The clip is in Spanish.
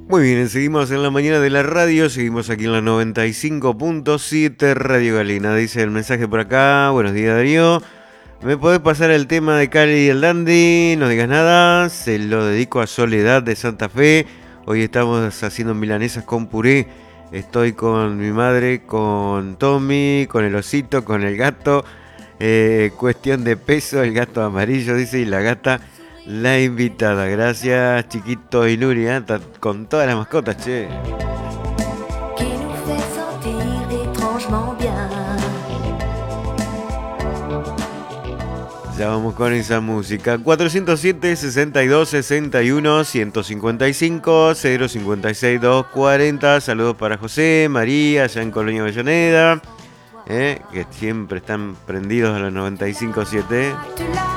Muy bien, seguimos en la mañana de la radio, seguimos aquí en la 95.7 Radio Galena. Dice el mensaje por acá, buenos días Darío. ¿Me podés pasar el tema de Cali y el Dandy? No digas nada, se lo dedico a Soledad de Santa Fe. Hoy estamos haciendo milanesas con puré. Estoy con mi madre, con Tommy, con el osito, con el gato. Cuestión de peso, el gato amarillo, dice, y la gata, la invitada. Gracias, Chiquito y Nuria, con todas las mascotas, che. Ya vamos con esa música. 407 62 61 155 056 240. Saludos para José, María, allá en Colonia Avellaneda, que siempre están prendidos a la 95.7.